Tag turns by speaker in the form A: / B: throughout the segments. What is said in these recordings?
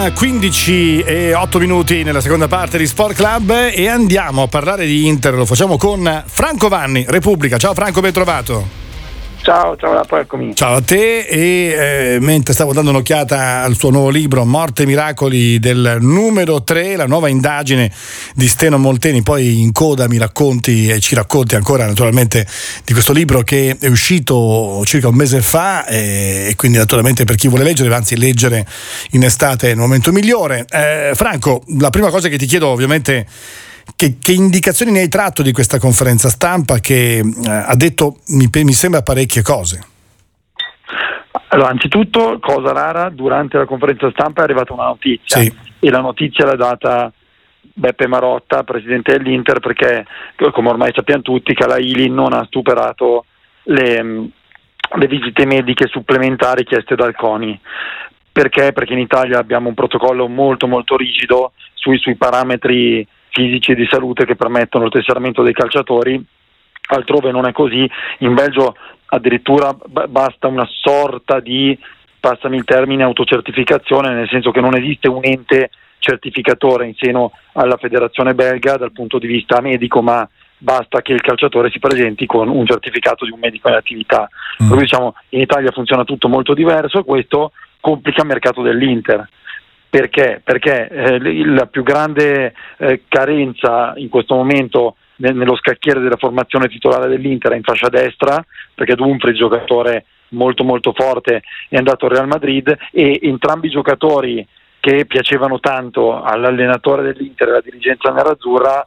A: 15:08 nella seconda parte di Sport Club e andiamo a parlare di Inter. Lo facciamo con Franco Vanni, Repubblica. Ciao Franco, ben trovato.
B: Ciao, eccomi.
A: Ciao a te. E mentre stavo dando un'occhiata al suo nuovo libro Morte e Miracoli, del numero 3, la nuova indagine di Steno Molteni, poi in coda mi racconti e ci racconti ancora naturalmente di questo libro che è uscito circa un mese fa e quindi naturalmente per chi vuole leggere, anzi leggere in estate è il momento migliore. Franco, la prima cosa che ti chiedo ovviamente, che indicazioni ne hai tratto di questa conferenza stampa che ha detto, mi sembra, parecchie cose?
B: Allora, anzitutto, cosa rara, durante la conferenza stampa è arrivata una notizia,
A: sì.
B: E la notizia l'ha data Beppe Marotta, presidente dell'Inter, perché come ormai sappiamo tutti, Calaili non ha superato le visite mediche supplementari chieste dal CONI. Perché? Perché in Italia abbiamo un protocollo molto molto rigido sui parametri fisici e di salute che permettono il tesseramento dei calciatori. Altrove non è così. In Belgio addirittura basta una sorta di, passami il termine, autocertificazione, nel senso che non esiste un ente certificatore in seno alla federazione belga dal punto di vista medico, ma basta che il calciatore si presenti con un certificato di un medico in attività. Per cui diciamo, in Italia funziona tutto molto diverso e questo complica il mercato dell'Inter. Perché? Perché la più grande carenza in questo momento nello scacchiere della formazione titolare dell'Inter è in fascia destra, perché Dumfries, giocatore molto molto forte, è andato al Real Madrid, e entrambi i giocatori che piacevano tanto all'allenatore dell'Inter e alla dirigenza nerazzurra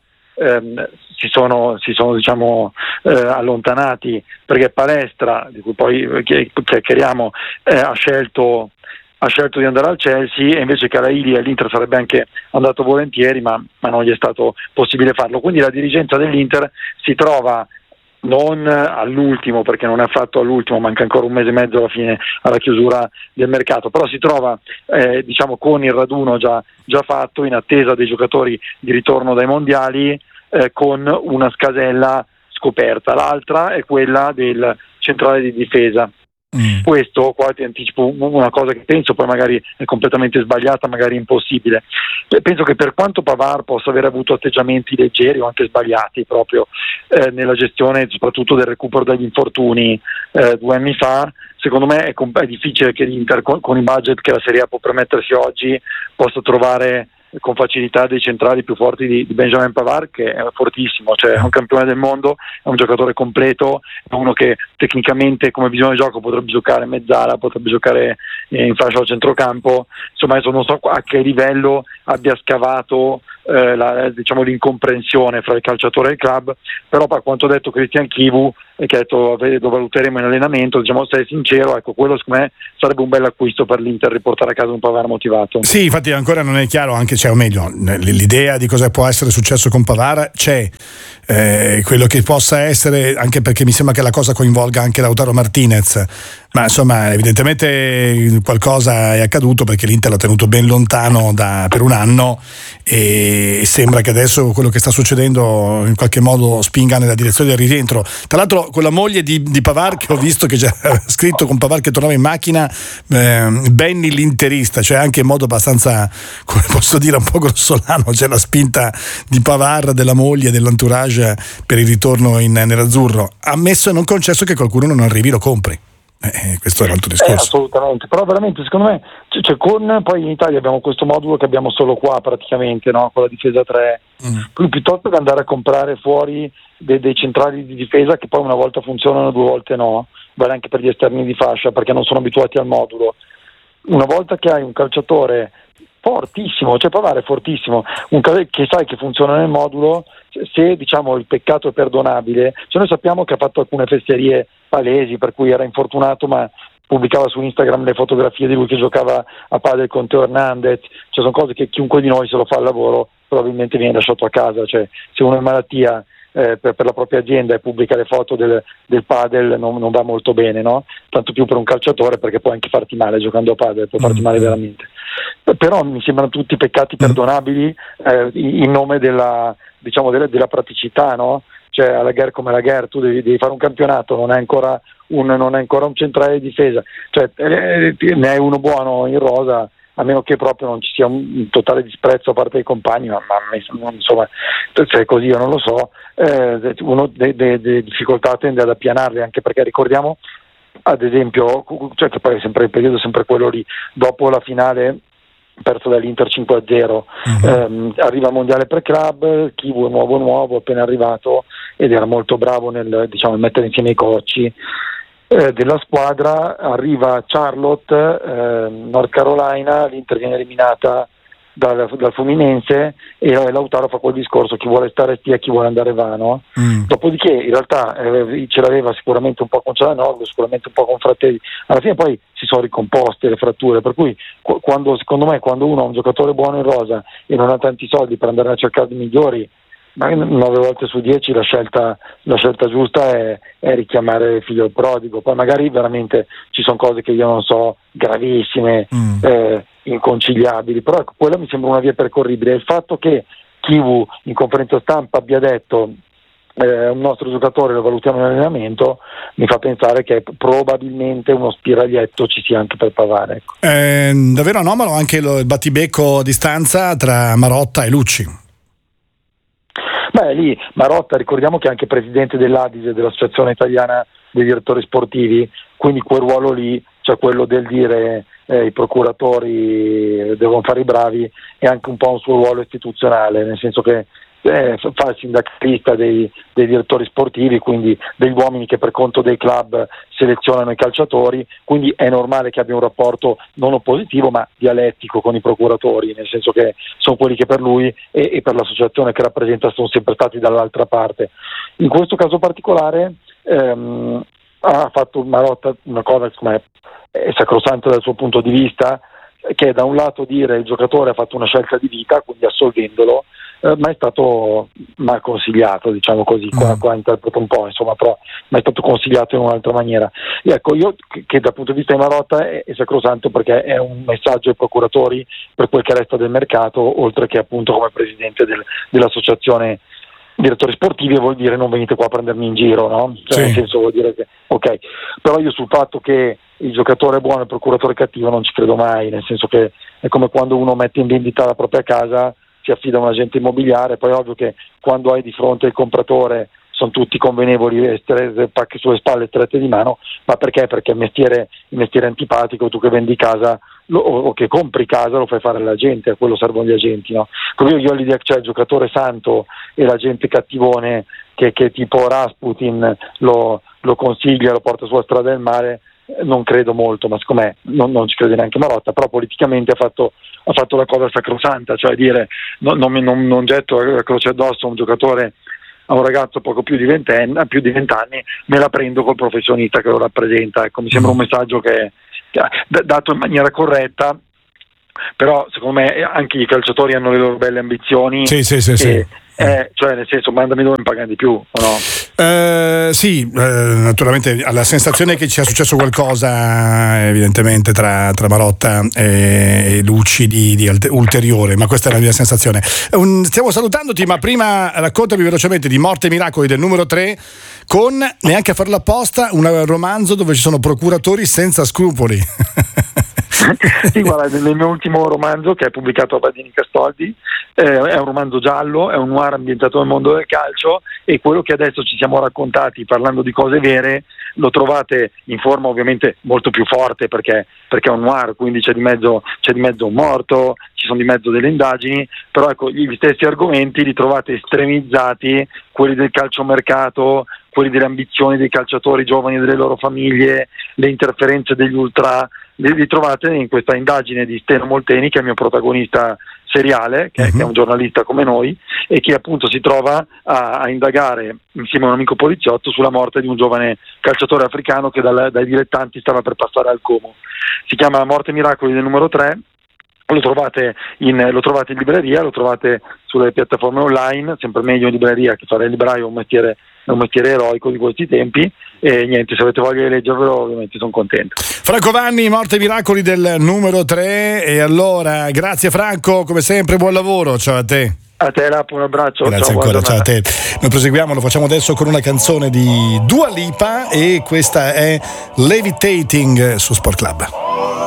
B: si sono diciamo allontanati, perché Palestra, di cui poi chiacchieriamo, ha scelto di andare al Chelsea, e invece Calaili all'Inter sarebbe anche andato volentieri, ma non gli è stato possibile farlo. Quindi la dirigenza dell'Inter si trova non all'ultimo, perché non è affatto all'ultimo, manca ancora un mese e mezzo alla chiusura del mercato, però si trova diciamo con il raduno già fatto, in attesa dei giocatori di ritorno dai mondiali, con una scasella scoperta. L'altra è quella del centrale di difesa. Questo qua ti anticipo una cosa che penso, poi magari è completamente sbagliata, magari impossibile. Penso che per quanto Pavard possa aver avuto atteggiamenti leggeri o anche sbagliati proprio nella gestione soprattutto del recupero dagli infortuni 2 anni fa, secondo me è difficile che l'Inter con i budget che la Serie A può permettersi oggi possa trovare con facilità dei centrali più forti di Benjamin Pavard, che è fortissimo, cioè è un campione del mondo, è un giocatore completo, è uno che tecnicamente come visione di gioco potrebbe giocare mezzala, potrebbe giocare in fascia al centrocampo. Insomma, adesso non so a che livello abbia scavato diciamo l'incomprensione fra il calciatore e il club, però per quanto ha detto Christian Chivu, che ha detto lo valuteremo in allenamento, diciamo, se è sincero, ecco, quello secondo me sarebbe un bel acquisto per l'Inter, riportare a casa un Pavard motivato.
A: Sì, infatti ancora non è chiaro, anche o meglio, l'idea di cosa può essere successo con Pavard c'è, quello che possa essere, anche perché mi sembra che la cosa coinvolga anche Lautaro Martinez, ma insomma evidentemente qualcosa è accaduto, perché l'Inter l'ha tenuto ben lontano per un anno e sembra che adesso quello che sta succedendo in qualche modo spinga nella direzione del rientro. Tra l'altro con la moglie di Pavard, che ho visto che già scritto con Pavard che tornava in macchina, Benny l'interista, cioè anche in modo abbastanza, come posso dire, un po' grossolano, c'è la spinta di Pavard, della moglie, dell'entourage per il ritorno in nerazzurro. Ammesso e non concesso che qualcuno non arrivi, lo compri. Questo è un altro discorso.
B: Assolutamente, però veramente secondo me poi in Italia abbiamo questo modulo che abbiamo solo qua praticamente, no? Con la difesa 3, piuttosto che andare a comprare fuori dei centrali di difesa che poi una volta funzionano, 2 volte no, vale anche per gli esterni di fascia, perché non sono abituati al modulo. Una volta che hai un calciatore fortissimo, cioè Pavard è fortissimo, che sai che funziona nel modulo, se diciamo il peccato è perdonabile, cioè noi sappiamo che ha fatto alcune fesserie palesi, per cui era infortunato ma pubblicava su Instagram le fotografie di lui che giocava a padel con Teo Hernandez, cioè sono cose che chiunque di noi, se lo fa al lavoro, probabilmente viene lasciato a casa, cioè se uno è in malattia per la propria azienda e pubblica le foto del padel non va molto bene, no? Tanto più per un calciatore, perché può anche farti male giocando a padel, può farti male veramente. Però mi sembrano tutti peccati perdonabili in nome della praticità, no? Cioè alla guerra come la guerra, tu devi fare un campionato, non è ancora un centrale di difesa, cioè ne hai uno buono in rosa, a meno che proprio non ci sia un totale disprezzo a parte dei compagni, ma insomma, se è così io non lo so, uno delle difficoltà tende ad appianarle, anche perché ricordiamo ad esempio, cioè che poi è sempre il periodo, sempre quello lì, dopo la finale perso dall'Inter 5-0, arriva al mondiale per club, Chivu è nuovo appena arrivato ed era molto bravo nel mettere insieme i cocci della squadra. Arriva Charlotte, North Carolina, l'Inter viene eliminata dal Fluminense e Lautaro fa quel discorso: chi vuole stare stia, chi vuole andare va, no? Dopodiché in realtà ce l'aveva sicuramente un po' con Cialanoglu, sicuramente un po' con Fratelli, alla fine poi si sono ricomposte le fratture, per cui secondo me quando uno ha un giocatore buono in rosa e non ha tanti soldi per andare a cercare di migliori, ma 9 volte su 10 la scelta giusta è richiamare il figlio del prodigo. Poi magari veramente ci sono cose che io non so, gravissime, inconciliabili, però ecco, quella mi sembra una via percorribile. Il fatto che Chivu in conferenza stampa abbia detto un nostro giocatore lo valutiamo in allenamento mi fa pensare che probabilmente uno spiraglietto ci sia anche per Pavard, ecco.
A: Davvero anomalo anche il battibecco a distanza tra Marotta e Lucci.
B: Beh, lì Marotta, ricordiamo che è anche presidente dell'ADISE, dell'Associazione Italiana dei Direttori Sportivi, quindi quel ruolo lì, cioè quello del dire i procuratori devono fare i bravi, è anche un po' un suo ruolo istituzionale, nel senso che fa il sindacalista dei direttori sportivi, quindi degli uomini che per conto dei club selezionano i calciatori, quindi è normale che abbia un rapporto non oppositivo ma dialettico con i procuratori, nel senso che sono quelli che per lui e per l'associazione che rappresenta sono sempre stati dall'altra parte. In questo caso particolare ha fatto Marotta una cosa che è sacrosanta dal suo punto di vista, che è da un lato dire il giocatore ha fatto una scelta di vita, quindi assolvendolo, ma è stato mal consigliato, diciamo così, qua interpreto un po', insomma, però ma è stato consigliato in un'altra maniera. E ecco, io che dal punto di vista di Marotta è sacrosanto, perché è un messaggio ai procuratori per quel che resta del mercato, oltre che appunto come presidente dell'associazione direttori sportivi, vuol dire non venite qua a prendermi in giro, no? Cioè, nel senso, vuol dire che ok, però io sul fatto che il giocatore è buono e il procuratore è cattivo non ci credo mai, nel senso che è come quando uno mette in vendita la propria casa, si affida a un agente immobiliare, poi è ovvio che quando hai di fronte il compratore sono tutti convenevoli, pacchi sulle spalle strette di mano, ma perché? Perché il mestiere antipatico, tu che vendi casa o che compri casa lo fai fare alla gente, a quello servono gli agenti, no? Quindi io ho l'idea che c'è il giocatore santo e l'agente cattivone che tipo Rasputin lo consiglia, lo porta sulla strada del mare, non credo molto, ma siccome non ci crede neanche Marotta, però politicamente ha fatto la cosa sacrosanta, cioè dire non getto la croce addosso a un giocatore, a un ragazzo poco più di 20 anni, me la prendo col professionista che lo rappresenta. Ecco, mi sembra un messaggio che dato in maniera corretta, però secondo me anche i calciatori hanno le loro belle ambizioni.
A: Sì.
B: Cioè nel senso, mandami dove mi pagano di più, o no?
A: Naturalmente la sensazione è che ci sia successo qualcosa evidentemente tra Marotta e Lucci di ulteriore, ma questa è la mia sensazione. Stiamo salutandoti, ma prima raccontami velocemente di Morte e Miracoli del numero 3, con, neanche a farlo apposta, un romanzo dove ci sono procuratori senza scrupoli.
B: Sì, guarda, nel mio ultimo romanzo, che è pubblicato a Badini Castoldi, è un romanzo giallo, è un noir ambientato nel mondo del calcio, e quello che adesso ci siamo raccontati parlando di cose vere lo trovate in forma ovviamente molto più forte, perché è un noir, quindi c'è di mezzo un morto, ci sono di mezzo delle indagini, però ecco, gli stessi argomenti li trovate estremizzati, quelli del calciomercato, quelli delle ambizioni dei calciatori giovani e delle loro famiglie, le interferenze degli ultra, li trovate in questa indagine di Steno Molteni, che è il mio protagonista seriale, che è un giornalista come noi, e che appunto si trova a indagare insieme a un amico poliziotto sulla morte di un giovane calciatore africano che dai dilettanti stava per passare al Como. Si chiama Morte e Miracoli del numero 3. Lo trovate in libreria, lo trovate sulle piattaforme online, sempre meglio in libreria, che fare il libraio è un mestiere eroico di questi tempi, e niente, se avete voglia di leggervelo ovviamente sono contento.
A: Franco Vanni, Morte e Miracoli del numero 3, e allora grazie Franco, come sempre buon lavoro, ciao a te.
B: A te Lapo, un abbraccio.
A: Grazie ancora, ciao a te. Noi proseguiamo, lo facciamo adesso con una canzone di Dua Lipa, e questa è Levitating su Sport Club.